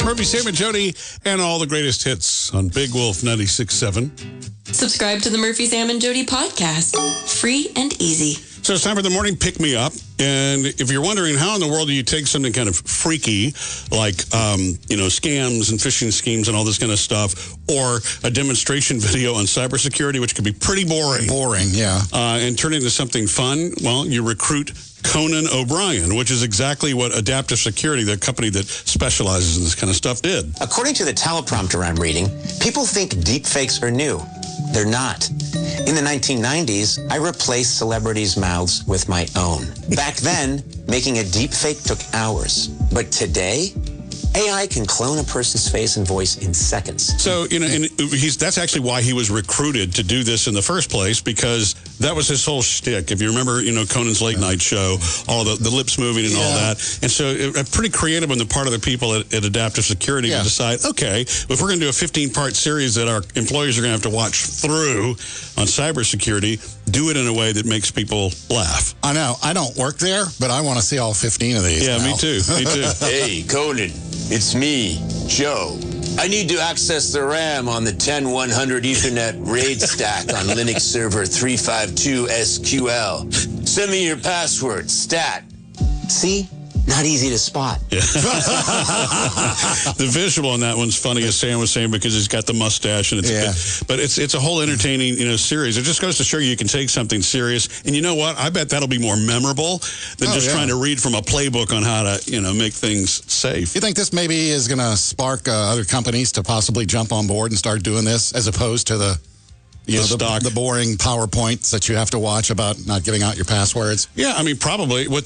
Murphy, Sam, and Jody, and all the greatest hits on Big Wolf 96.7. Subscribe to the Murphy, Sam, and Jody podcast. Free and easy. So it's time for the morning pick-me-up. And if you're wondering how in the world do you take something kind of freaky, like, scams and phishing schemes and all this kind of stuff, or a demonstration video on cybersecurity, which could be pretty boring. And turn it into something fun, well, you recruit Conan O'Brien, which is exactly what Adaptive Security, the company that specializes in this kind of stuff, did. According to the teleprompter I'm reading, people think deepfakes are new. They're not. In the 1990s, I replaced celebrities' mouths with my own. Back then, making a deepfake took hours. But today, AI can clone a person's face and voice in seconds. So, and that's actually why he was recruited to do this in the first place, because that was his whole shtick. If you remember, Conan's late night show, all the lips moving and all that. And so pretty creative on the part of the people at Adaptive Security to decide, okay, if we're going to do a 15-part series that our employees are going to have to watch through on cybersecurity, do it in a way that makes people laugh. I know. I don't work there, but I want to see all 15 of these. Yeah, now. Me too. Hey, Conan. It's me, Joe. I need to access the RAM on the 10100 Ethernet RAID stack on Linux server 352 SQL. Send me your password, stat. See? Not easy to spot. Yeah. The visual on that one's funny, as Sam was saying, because he's got the mustache, and but it's a whole entertaining series. It just goes to show you can take something serious, and you know what? I bet that'll be more memorable than trying to read from a playbook on how to make things safe. You think this maybe is going to spark other companies to possibly jump on board and start doing this, as opposed to the the boring PowerPoints that you have to watch about not giving out your passwords? Yeah, I mean, probably. What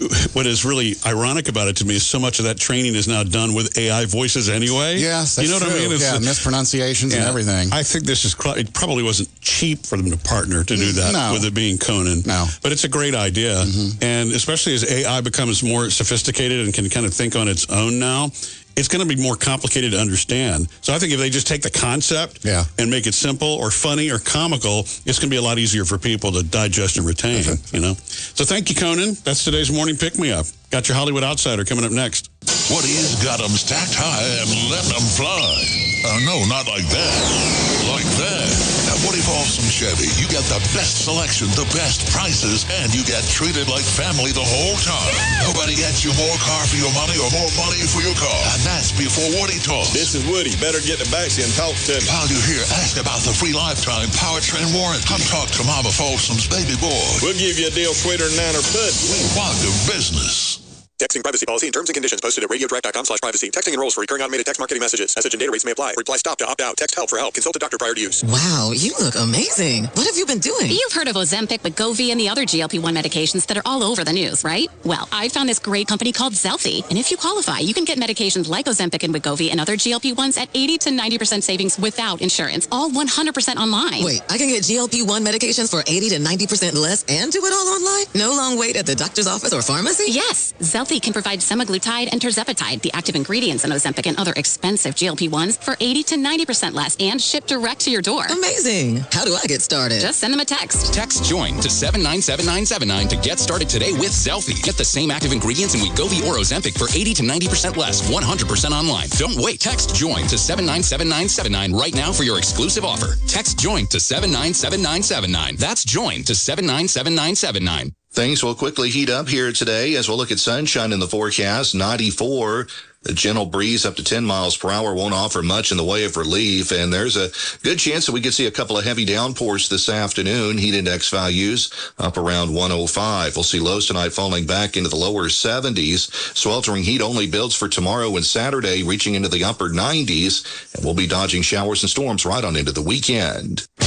is really ironic about it to me is so much of that training is now done with AI voices anyway. Yes, that's what I mean? It's mispronunciations and everything. I think it probably wasn't cheap for them to partner to do that with it being Conan. No. But it's a great idea. And especially as AI becomes more sophisticated and can kind of think on its own now, it's going to be more complicated to understand. So I think if they just take the concept and make it simple or funny or comical, it's going to be a lot easier for people to digest and retain, So thank you, Conan. That's today's morning pick-me-up. Got your Hollywood Outsider coming up next. Woody's got them stacked high and letting them fly. No, not like that. Like that. At Woody Folsom Chevy, you get the best selection, the best prices, and you get treated like family the whole time. Nobody gets you more car for your money or more money for your car. And that's before Woody talks. This is Woody. Better get the backseat and talk to me. While you're here, ask about the free lifetime powertrain warranty. Come talk to Mama Folsom's baby boy. We'll give you a deal sweeter than Niner Pudding. We want the business. Texting privacy policy and terms and conditions posted at radiodirect.com/privacy. Texting enrolls for recurring automated text marketing messages. Message and data rates may apply. Reply stop to opt out. Text help for help. Consult a doctor prior to use. Wow, you look amazing. What have you been doing? You've heard of Ozempic, Wegovy, and the other GLP-1 medications that are all over the news, right? Well, I found this great company called Zelfie. And if you qualify, you can get medications like Ozempic and Wegovy and other GLP-1s at 80 to 90% savings without insurance. All 100% online. Wait, I can get GLP-1 medications for 80 to 90% less and do it all online? No long wait at the doctor's office or pharmacy? Yes. Zelfie can provide semaglutide and tirzepatide, the active ingredients in Ozempic and other expensive GLP-1s, for 80 to 90% less and shipped direct to your door. Amazing. How do I get started? Just send them a text. Text JOIN to 797979 to get started today with Zelfie. Get the same active ingredients in Wegovy or Ozempic for 80 to 90% less, 100% online. Don't wait. Text JOIN to 797979 right now for your exclusive offer. Text JOIN to 797979. That's JOIN to 797979. Things will quickly heat up here today as we'll look at sunshine in the forecast. 94. The gentle breeze up to 10 miles per hour won't offer much in the way of relief, and there's a good chance that we could see a couple of heavy downpours this afternoon. Heat index values up around 105. We'll see lows tonight falling back into the lower 70s. Sweltering heat only builds for tomorrow and Saturday, reaching into the upper 90s, and we'll be dodging showers and storms right on into the weekend.